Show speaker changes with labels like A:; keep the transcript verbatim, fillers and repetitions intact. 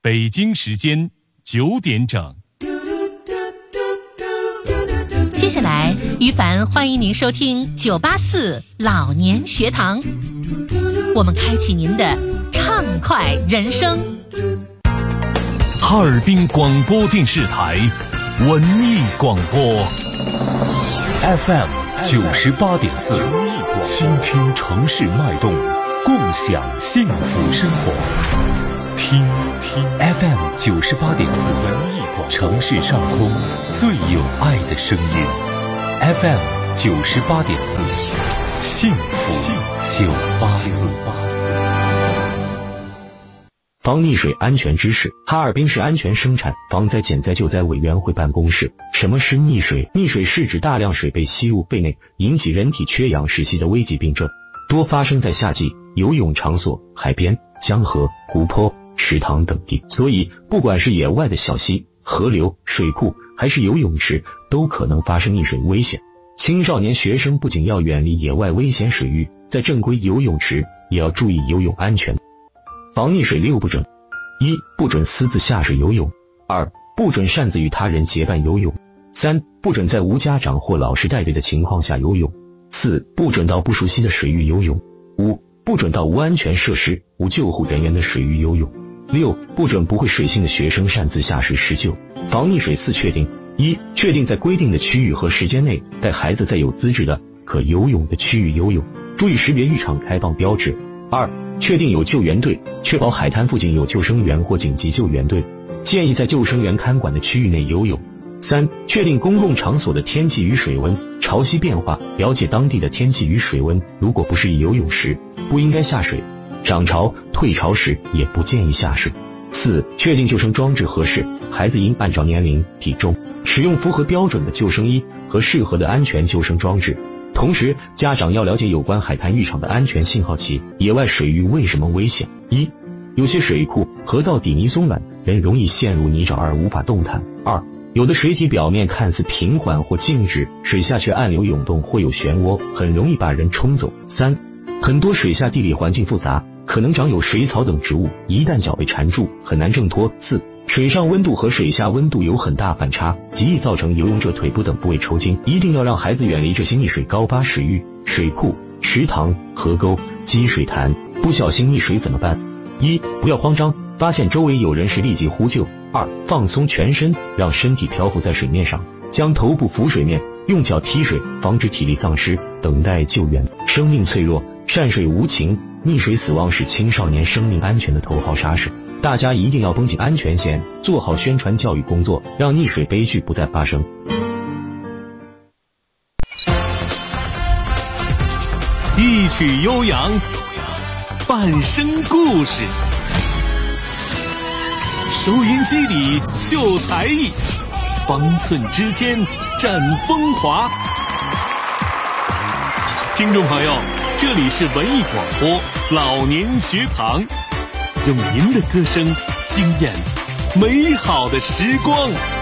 A: 北京时间九点整。
B: 接下来，于凡欢迎您收听九八四老年学堂，我们开启您的畅快人生。
A: 哈尔滨广播电视台文艺广播 F M 九十八点四，倾听城市脉动，共享幸福生活。听听 F M 九十八点四，文艺广播，城市上空最有爱的声音。F M 九十八点四，幸福九八四。
C: 防溺水安全知识。哈尔滨市安全生产防灾减灾救灾委员会办公室。什么是溺水？溺水是指大量水被吸入肺内，引起人体缺氧窒息的危急病症，多发生在夏季游泳场所、海边、江河、湖泊、池塘等地。所以不管是野外的小溪、河流、水库，还是游泳池，都可能发生溺水危险。青少年学生不仅要远离野外危险水域，在正规游泳池也要注意游泳安全。防溺水六不准：一、不准私自下水游泳；二、不准擅自与他人结伴游泳；三、不准在无家长或老师带队的情况下游泳；四、不准到不熟悉的水域游泳；五、不准到无安全设施、无救护人员的水域游泳；六、不准不会水性的学生擅自下水施救。防溺水四确定：一、确定在规定的区域和时间内带孩子在有资质的可游泳的区域游泳，注意识别浴场开放标志；二、确定有救援队，确保海滩附近有救生员或紧急救援队，建议在救生员看管的区域内游泳；三、确定公共场所的天气与水温，潮汐变化，了解当地的天气与水温，如果不适宜游泳时，不应该下水；涨潮、退潮时也不建议下水。四、确定救生装置合适，孩子应按照年龄、体重，使用符合标准的救生衣和适合的安全救生装置。同时，家长要了解有关海滩浴场的安全信号器。野外水域为什么危险？一、有些水库、河道底泥松软，人容易陷入泥沼而无法动弹；二、有的水体表面看似平缓或静止，水下却暗流涌动或有漩涡，很容易把人冲走；三、很多水下地理环境复杂，可能长有水草等植物，一旦脚被缠住，很难挣脱；四、水上温度和水下温度有很大反差，极易造成游泳者腿部等部位抽筋。一定要让孩子远离这些溺水高发水域、水库、池塘、河沟、积水潭。不小心溺水怎么办？一、不要慌张，发现周围有人时立即呼救；二、放松全身，让身体漂浮在水面上，将头部浮水面，用脚踢水，防止体力丧失，等待救援。生命脆弱，善水无情，溺水死亡是青少年生命安全的头号杀手。大家一定要绷紧安全线，做好宣传教育工作，让溺水悲剧不再发生。
A: 一曲悠扬，半生故事，收音机里秀才艺，方寸之间展风华。听众朋友，这里是文艺广播老年学堂，用您的歌声惊艳美好的时光。